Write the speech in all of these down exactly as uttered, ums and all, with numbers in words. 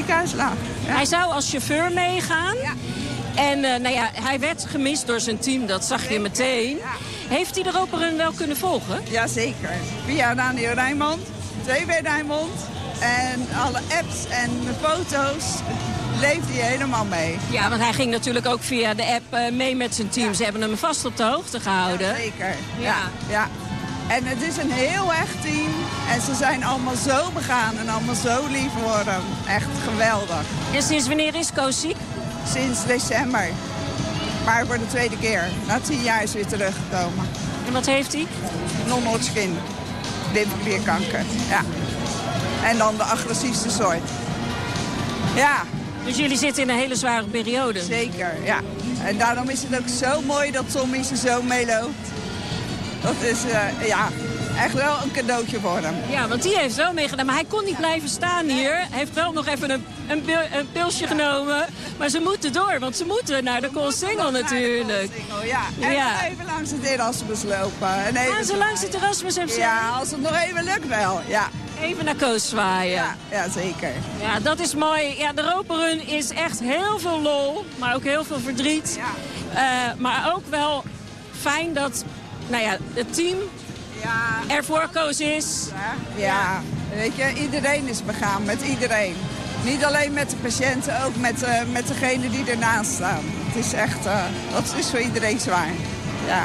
ziekenhuis lag. Ja. Hij zou als chauffeur meegaan. Ja. En uh, nou ja, hij werd gemist door zijn team, dat zag je meteen. Ja. Heeft hij de Europa-run wel kunnen volgen? Jazeker. Via Daniel Rijnmond, T W Rijnmond. En alle apps en foto's leefde hij helemaal mee. Ja, want hij ging natuurlijk ook via de app uh, mee met zijn team. Ja. Ze hebben hem vast op de hoogte gehouden. Ja, zeker. Ja. Ja, ja. En het is een heel echt team. En ze zijn allemaal zo begaan en allemaal zo lief voor hem. Echt geweldig. En sinds wanneer is Koos ziek? Sinds december. Maar voor de tweede keer. Na tien jaar is hij weer teruggekomen. En wat heeft hij? Non-Hodgkin. Lymfeklierkanker. Ja. En dan de agressiefste soort. Ja. Dus jullie zitten in een hele zware periode? Zeker, ja. En daarom is het ook zo mooi dat Tommy ze zo meeloopt. Dat is, uh, ja, echt wel een cadeautje voor hem. Ja, want die heeft wel meegedaan. Maar hij kon niet blijven staan hier. Hij heeft wel nog even een, een, pil, een pilsje ja. genomen. Maar ze moeten door, want ze moeten naar de Koolsingel natuurlijk. Koolsingel, ja. En ja. even langs het Erasmus lopen. En even Gaan ze langs het Erasmus hebben ze... Ja, als het nog even lukt wel, ja. Even naar Koos zwaaien. Ja, ja, zeker. Ja, dat is mooi. Ja, de Europa-run is echt heel veel lol, maar ook heel veel verdriet. Ja. Uh, maar ook wel fijn dat nou ja, het team ja. ervoor Koos is. Ja. Ja, weet je, iedereen is begaan met iedereen. Niet alleen met de patiënten, ook met, uh, met degenen die ernaast staan. Het is echt, uh, dat is voor iedereen zwaar. Ja.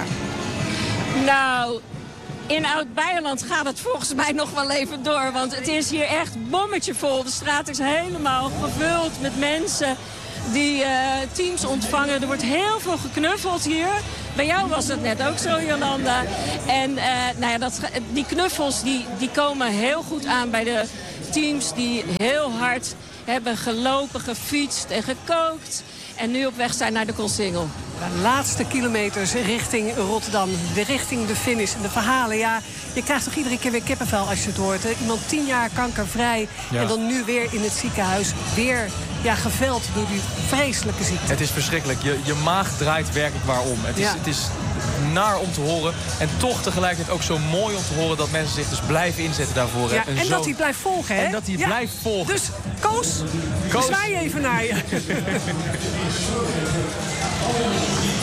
Nou... In Oud-Beijerland gaat het volgens mij nog wel even door. Want het is hier echt bommetje vol. De straat is helemaal gevuld met mensen die uh, teams ontvangen. Er wordt heel veel geknuffeld hier. Bij jou was het net ook zo, Jolanda. En uh, nou ja, dat, die knuffels die, die komen heel goed aan bij de teams die heel hard hebben gelopen, gefietst en gekookt. En nu op weg zijn naar de Koolsingel. De laatste kilometers richting Rotterdam. De richting de finish. En de verhalen, ja, je krijgt toch iedere keer weer kippenvel als je het hoort. Hè? Iemand tien jaar kankervrij. Ja. En dan nu weer in het ziekenhuis. Weer ja, geveld door die vreselijke ziekte. Het is verschrikkelijk. Je, je maag draait werkelijk waar om. Het is, ja. het is naar om te horen. En toch tegelijkertijd ook zo mooi om te horen dat mensen zich dus blijven inzetten daarvoor. Ja, en en zo... dat hij blijft volgen, hè? En dat hij ja. blijft volgen. Dus Koos, Koos. zwaai even naar je.